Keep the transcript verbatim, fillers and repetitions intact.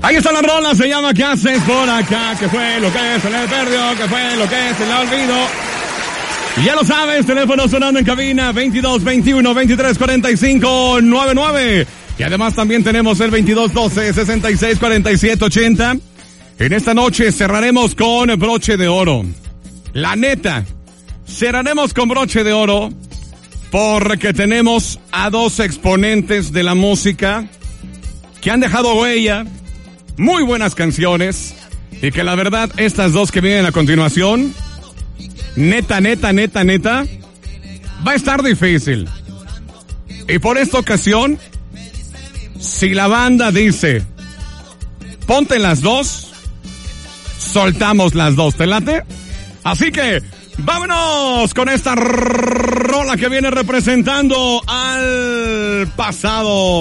Ahí está la rola, se llama ¿Qué haces por acá? ¿Qué fue lo que se le perdió? ¿Qué fue lo que se le olvidó? Y ya lo sabes, teléfono sonando en cabina veintidós veintiuno veintitrés cuarenta y cinco noventa y nueve. Y además también tenemos el veintidós doce sesenta y seis cuarenta y siete ochenta. En esta noche cerraremos con broche de oro. La neta, cerraremos con broche de oro porque tenemos a dos exponentes de la música que han dejado huella, muy buenas canciones, y que la verdad estas dos que vienen a continuación, neta, neta, neta, neta, va a estar difícil. Y por esta ocasión, si la banda dice, ponte las dos, soltamos las dos, ¿te late? Así que, vámonos con esta rola que viene representando al pasado.